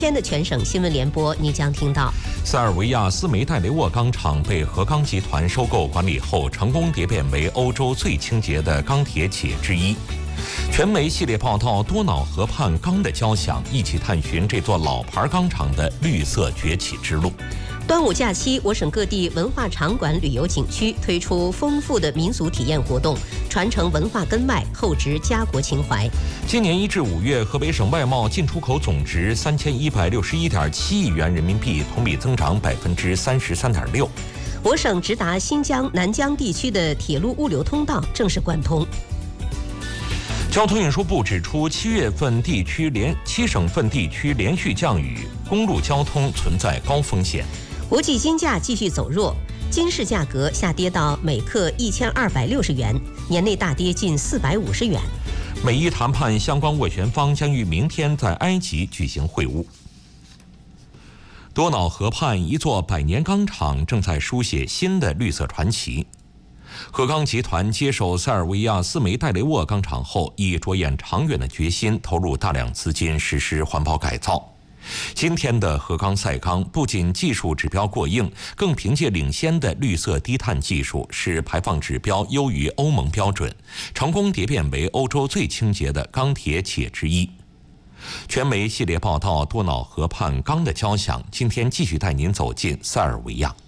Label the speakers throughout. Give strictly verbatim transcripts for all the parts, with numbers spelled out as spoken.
Speaker 1: 今天的全省新闻联播，你将听到：
Speaker 2: 塞尔维亚斯梅代雷沃钢厂被河钢集团收购管理后，成功蝶变为欧洲最清洁的钢铁企业之一。全媒系列报道多瑙河畔钢的交响，一起探寻这座老牌钢厂的绿色崛起之路。
Speaker 1: 端午假期，我省各地文化场馆、旅游景区推出丰富的民俗体验活动，传承文化根脉，厚植家国情怀。
Speaker 2: 今年一至五月，河北省外贸进出口总值三千一百六十一点七亿元人民币，同比增长百分之三十三点六。
Speaker 1: 我省直达新疆、南疆地区的铁路物流通道正式贯通。
Speaker 2: 交通运输部指出，七月份地区连七省份地区连续降雨，公路交通存在高风险。
Speaker 1: 国际金价继续走弱，金市价格下跌到每克一千二百六十元，年内大跌近四百五十元。
Speaker 2: 美伊谈判相关斡旋方将于明天在埃及举行会晤。多瑙河畔一座百年钢厂正在书写新的绿色传奇。河钢集团接手塞尔维亚斯梅代雷沃钢厂后，以着眼长远的决心，投入大量资金实施环保改造。今天的河钢赛钢不仅技术指标过硬，更凭借领先的绿色低碳技术，使排放指标优于欧盟标准，成功蝶变为欧洲最清洁的钢铁企业之一。全媒系列报道多瑙河畔钢的交响，今天继续带您走进塞尔维亚。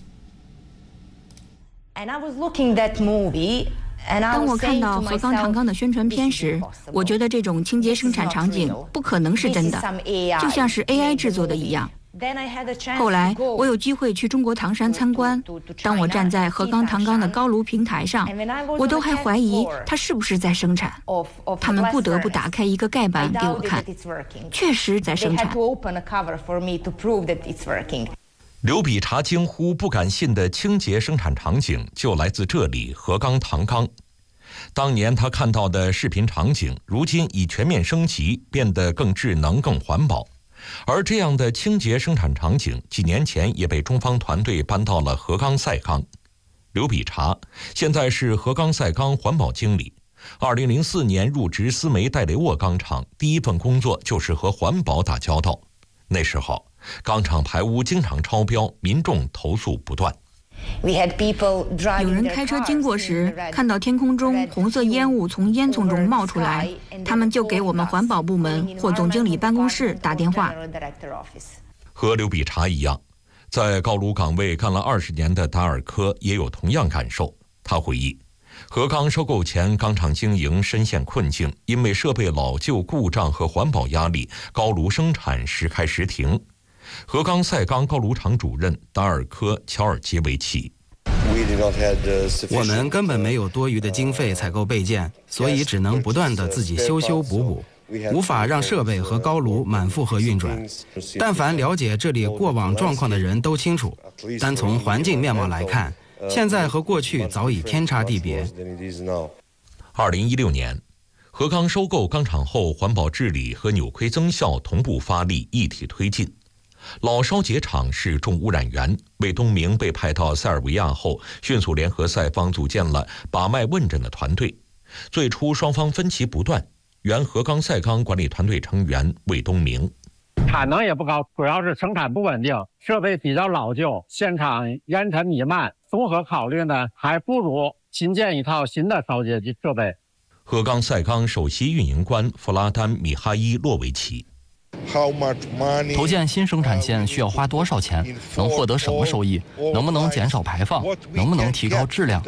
Speaker 3: 当我看到河钢长钢的宣传片时，我觉得这种清洁生产场景不可能是真的，就像是 A I 制作的一样。后来我有机会去中国唐山参观，当我站在河钢唐钢的高炉平台上，我都还怀疑它是不是在生产。他们不得不打开一个盖板给我看，确实在生产。
Speaker 2: 刘比查惊呼不敢信的清洁生产场景就来自这里河钢唐钢。当年他看到的视频场景，如今已全面升级，变得更智能、更环保。而这样的清洁生产场景，几年前也被中方团队搬到了河钢赛钢。刘比查现在是河钢赛钢环保经理。二零零四年入职斯梅代雷沃钢厂，第一份工作就是和环保打交道。那时候钢厂排污经常超标，民众投诉不断。
Speaker 3: 有人开车经过时，看到天空中红色烟雾从烟囱中冒出来，他们就给我们环保部门或总经理办公室打电话。
Speaker 2: 和刘比查一样，在高炉岗位干了二十年的达尔科也有同样感受。他回忆，河钢收购前，钢厂经营深陷困境，因为设备老旧、故障和环保压力，高炉生产时开时停。河钢赛钢高炉厂主任达尔科乔尔杰维奇：
Speaker 4: 我们根本没有多余的经费采购备件，所以只能不断地自己修修补补，无法让设备和高炉满负荷运转。但凡了解这里过往状况的人都清楚，单从环境面貌来看，现在和过去早已天差地别。
Speaker 2: 二零一六年，河钢收购钢厂后，环保治理和扭亏增效同步发力，一体推进。老烧结厂是重污染源，魏东明被派到塞尔维亚后，迅速联合赛方组建了把脉问诊的团队。最初双方分歧不断，原河钢赛钢管理团队成员魏东明：
Speaker 5: 产能也不高，主要是生产不稳定，设备比较老旧，现场烟尘弥漫。综合考虑呢，还不如新建一套新的烧结设备。
Speaker 2: 河钢赛钢首席运营官弗拉丹米哈伊洛维奇：
Speaker 6: 投建新生产线需要花多少钱？能获得什么收益？能不能减少排放？能不能提高质量？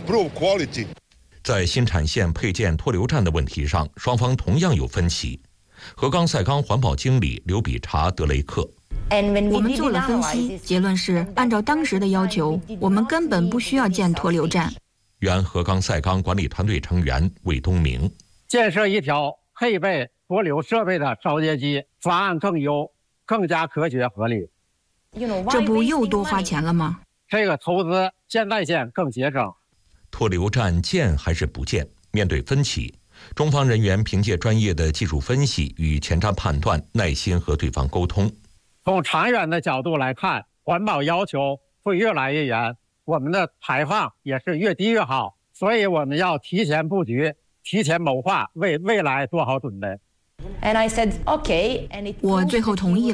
Speaker 2: 在新产线配建脱硫站的问题上，双方同样有分歧。河钢赛钢环保经理刘比查德雷克：
Speaker 3: 我们做了分析，结论是按照当时的要求，我们根本不需要建脱硫站。
Speaker 2: 原河钢赛钢管理团队成员魏东明：
Speaker 5: 建设一条配备脱硫设备的烧结机，方案更优，更加科学合理。
Speaker 3: 这不又多花钱了吗？
Speaker 5: 这个投资现在建更节省。
Speaker 2: 脱硫站建还是不建？面对分歧，中方人员凭借专业的技术分析与前瞻判断，耐心和对方沟通。
Speaker 5: 从长远的角度来看，环保要求会越来越严，我们的排放也是越低越好，所以我们要提前布局，提前谋划，为未来做好准备。
Speaker 3: 我最后同意了。